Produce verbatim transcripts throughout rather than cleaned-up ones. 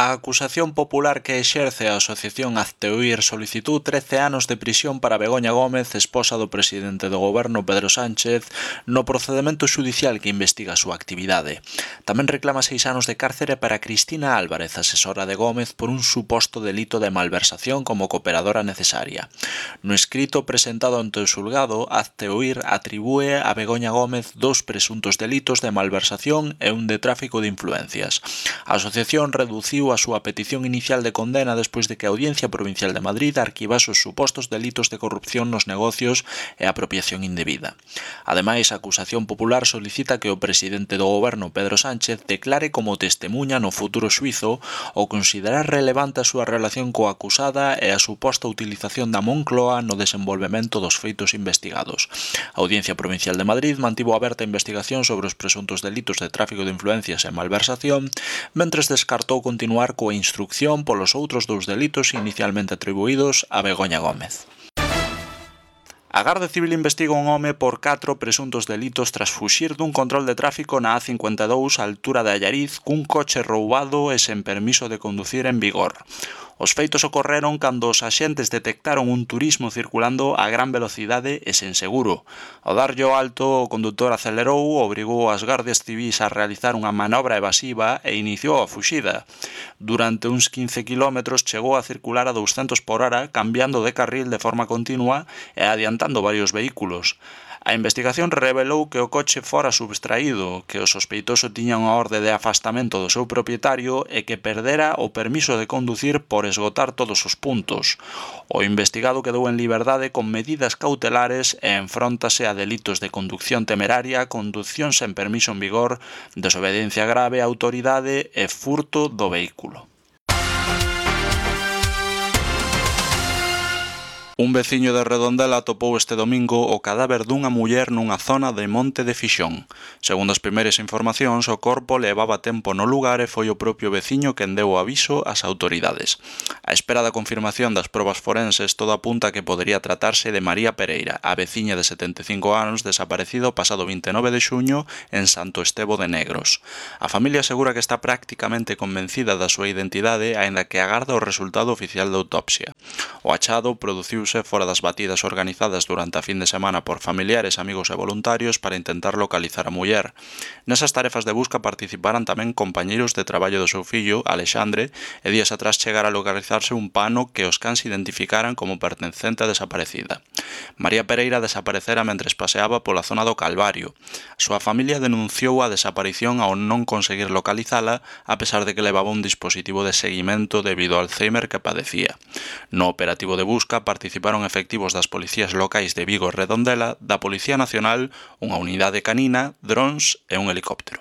A acusación popular que exerce a Asociación Hazte-Oír solicitou trece anos de prisión para Begoña Gómez, esposa do presidente do goberno Pedro Sánchez, no procedemento xudicial que investiga a súa actividade. Tamén reclama seis anos de cárcere para Cristina Álvarez, asesora de Gómez, por un suposto delito de malversación como cooperadora necesaria. No escrito presentado ante o xulgado, Hazte-Oír atribúe a Begoña Gómez dous presuntos delitos de malversación e un de tráfico de influencias. A asociación reduciu a súa petición inicial de condena despois de que a Audiencia Provincial de Madrid arquivase os supostos delitos de corrupción nos negocios e apropiación indebida. Ademais, a acusación popular solicita que o presidente do goberno Pedro Sánchez declare como testemuña no futuro xuízo ao considerar relevante a súa relación coa acusada e a suposta utilización da Moncloa no desenvolvemento dos feitos investigados. A Audiencia Provincial de Madrid mantivo aberta a investigación sobre os presuntos delitos de tráfico de influencias e malversación, mentres descartou continuar coa instrucción polos outros dous delitos inicialmente atribuídos a Begoña Gómez. A Garda Civil investiga un home por catro presuntos delitos tras fuxir dun control de tráfico na A cincuenta e dous á altura de Allariz cun coche roubado e sen permiso de conducir en vigor. Os feitos ocorreron cando os axentes detectaron un turismo circulando a gran velocidade e sen seguro. Ao darlle o alto, o condutor acelerou, obrigou as gardias civís a realizar unha manobra evasiva e iniciou a fuxida. Durante uns quince kilómetros chegou a circular a douscentos por hora, cambiando de carril de forma continua e adiantando varios vehículos. A investigación revelou que o coche fora subtraído, que o sospeitoso tiña unha orde de afastamento do seu propietario e que perdera o permiso de conducir por esgotar todos os puntos. O investigado quedou en liberdade con medidas cautelares e enfróntase a delitos de conducción temeraria, conducción sen permiso en vigor, desobediencia grave á autoridade e furto do vehículo. Un veciño de Redondela atopou este domingo o cadáver dunha muller nunha zona de Monte de Fixón. Segundo as primeiras informacións, o corpo levaba tempo no lugar e foi o propio veciño quen deu o aviso ás autoridades. A espera da confirmación das probas forenses, todo apunta que podería tratarse de María Pereira, a veciña de setenta e cinco anos desaparecida o pasado vinte e nove de xuño en Santo Estevo de Negros. A familia asegura que está prácticamente convencida da súa identidade, aínda que agarda o resultado oficial da autopsia. O achado produciuse fora das batidas organizadas durante a fin de semana por familiares, amigos e voluntarios para intentar localizar a muller. Nesas tarefas de busca participaran tamén compañeiros de traballo do seu fillo, Alexandre, e días atrás chegara a localizarse un pano que os cans identificaran como pertencente a desaparecida. María Pereira desaparecera mentres paseaba pola zona do Calvario. A súa familia denunciou a desaparición ao non conseguir localizala, a pesar de que levaba un dispositivo de seguimento debido ao Alzheimer que padecía. No operativo de busca participaron efectivos das policías locais de Vigo e Redondela, da Policía Nacional, unha unidade canina, drons e un helicóptero.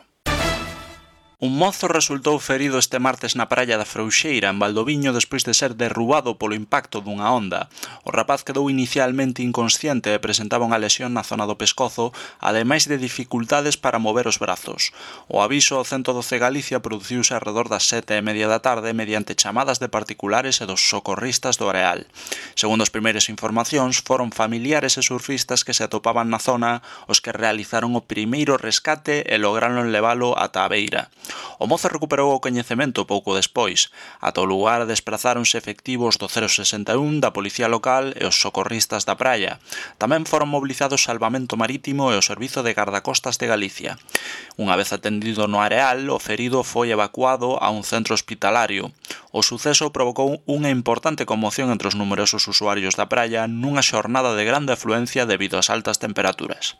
Un mozo resultou ferido este martes na praia da Frouxeira, en Valdoviño, despois de ser derrubado polo impacto dunha onda. O rapaz quedou inicialmente inconsciente e presentaba unha lesión na zona do pescozo, ademais de dificultades para mover os brazos. O aviso ao ciento doce Galicia produciuse arredor das sete e media da tarde mediante chamadas de particulares e dos socorristas do areal. Segundo as primeiras informacións, foron familiares e surfistas que se atopaban na zona os que realizaron o primeiro rescate e lograron leválo ata a beira. O mozo recuperou o coñecemento pouco despois. Ata o lugar desprazáronse efectivos do cero sesenta e un da Policía Local e os socorristas da praia. Tamén foron mobilizados Salvamento Marítimo e o Servizo de Gardacostas de Galicia. Unha vez atendido no areal, o ferido foi evacuado a un centro hospitalario. O suceso provocou unha importante conmoción entre os numerosos usuarios da praia nunha xornada de grande afluencia debido ás altas temperaturas.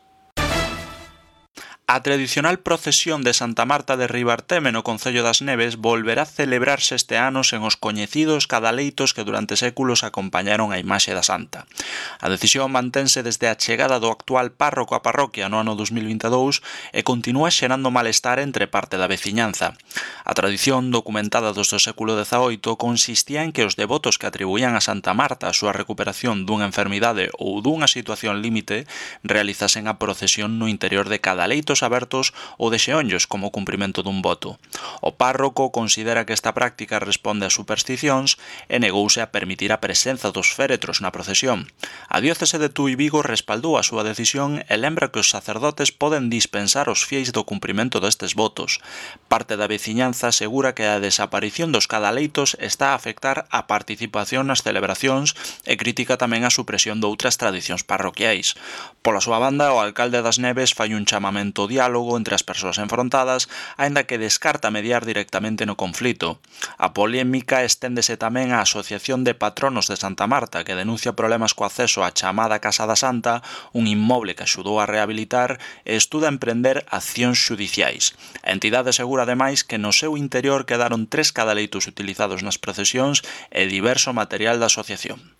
A tradicional procesión de Santa Marta de Ribarteme no Concello das Neves volverá a celebrarse este ano sen os coñecidos cadaleitos que durante séculos acompañaron a imaxe da santa. A decisión mantense desde a chegada do actual párroco á parroquia no ano dos mil vinte e dous e continúa xerando malestar entre parte da veciñanza. A tradición documentada desde o século dezaoito consistía en que os devotos que atribuían a Santa Marta a súa recuperación dunha enfermidade ou dunha situación límite realizasen a procesión no interior de cadaleitos ollos abertos ou de xeonllos como cumprimento dun voto. O párroco considera que esta práctica responde a supersticións e negouse a permitir a presenza dos féretros na procesión. A diócese de Tui Vigo respaldou a súa decisión e lembra que os sacerdotes poden dispensar os fieis do cumprimento destes votos. Parte da veciñanza asegura que a desaparición dos cadaleitos está a afectar a participación nas celebracións e critica tamén a supresión doutras tradicións parroquiais. Pola súa banda, o alcalde das Neves fai un chamamento ao diálogo entre as persoas enfrontadas, aínda que descarta mediar directamente no conflito. A polémica esténdese tamén á Asociación de Patronos de Santa Marta, que denuncia problemas co acceso á chamada Casa da Santa, un inmoble que axudou a rehabilitar e estuda emprender accións xudiciais. A entidade asegura ademais que no seu interior quedaron tres cadaleitos utilizados nas procesións e diverso material da asociación.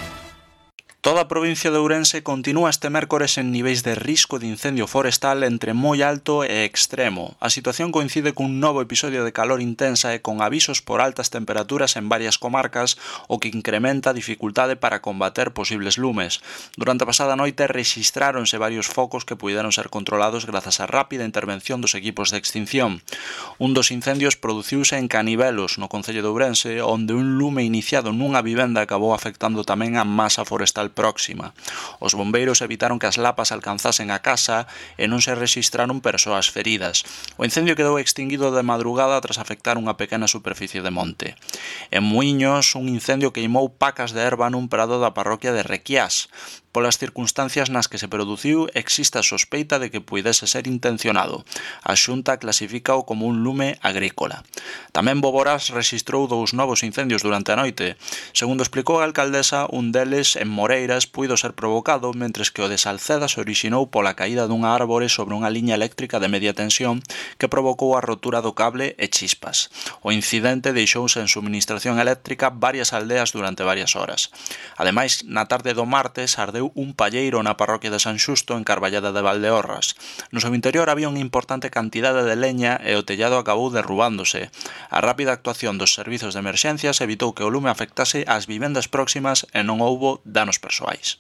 Toda a provincia de Ourense continúa este mércores en niveis de risco de incendio forestal entre moi alto e extremo. A situación coincide cun novo episodio de calor intensa e con avisos por altas temperaturas en varias comarcas, o que incrementa a dificultade para combater posibles lumes. Durante a pasada noite rexistráronse varios focos que puideron ser controlados grazas á rápida intervención dos equipos de extinción. Un dos incendios produciuse en Canivelos, no concello de Ourense, onde un lume iniciado nunha vivenda acabou afectando tamén a masa forestal próxima. Os bombeiros evitaron que as lapas alcanzasen a casa e non se rexistraron persoas feridas. O incendio quedou extinguido de madrugada tras afectar unha pequena superficie de monte. En Muiños, un incendio queimou pacas de erva nun prado da parroquia de Requiás. Polas circunstancias nas que se produciu, existe a sospeita de que puidese ser intencionado. A Xunta clasifícao como un lume agrícola. Tamén Boborás rexistrou dous novos incendios durante a noite. Segundo explicou a alcaldesa, un deles en Moreiras puido ser provocado, mentres que o de Salceda se orixinou pola caída dunha árbore sobre unha liña eléctrica de media tensión que provocou a rotura do cable e chispas. O incidente deixouse en suministración eléctrica varias aldeas durante varias horas. Ademais, na tarde do martes ardeu un palleiro na parroquia de San Xusto en Carballada de Valdeorras. No seu interior había unha importante cantidade de leña e o tellado acabou derrubándose. A rápida actuación dos servizos de emerxencias evitou que o lume afectase ás vivendas próximas e non houbo danos persoais.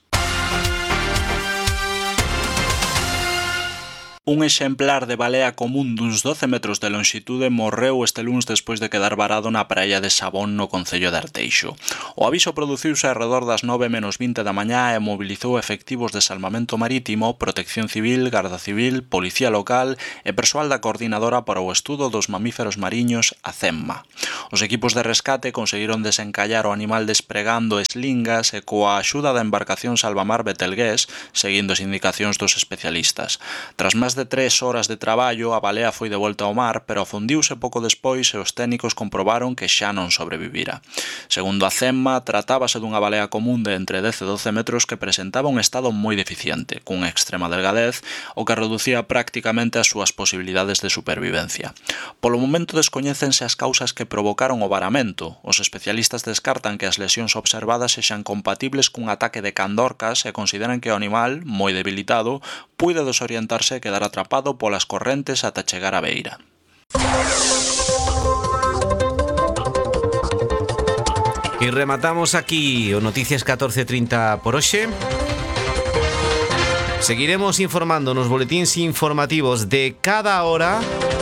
Un exemplar de balea común duns doce metros de lonxitude morreu este luns despois de quedar varado na praia de Sabón no concello de Arteixo. O aviso produciuse arredor das nove menos vinte da mañá e mobilizou efectivos de salvamento marítimo, protección civil, garda civil, policía local e persoal da coordinadora para o estudo dos mamíferos mariños, a CEMMA. Os equipos de rescate conseguiron desencallar o animal despregando eslingas e coa axuda da embarcación Salvamar Betelgués, seguindo as indicacións dos especialistas. Tras máis de tres horas de traballo, a balea foi de volta ao mar, pero afundiuse pouco despois e os técnicos comprobaron que xa non sobrevivira. Segundo a CEMMA, tratábase dunha balea común de entre dez e doce metros que presentaba un estado moi deficiente, cunha extrema delgadez, o que reducía prácticamente as súas posibilidades de supervivencia. Polo momento descoñécense as causas que provocaron o varamento. Os especialistas descartan que as lesións observadas sexan compatibles cun ataque de candorcas e consideran que o animal, moi debilitado, puide desorientarse e quedar atrapado polas correntes ata chegar á beira. E rematamos aquí o Noticias catorce trinta por hoxe. Seguiremos informando nos boletíns informativos de cada hora.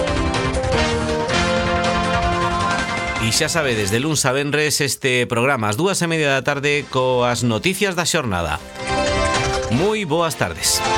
E xa sabedes, de luns a venres este programa ás dúas e media da tarde coas noticias da xornada. Moi boas tardes.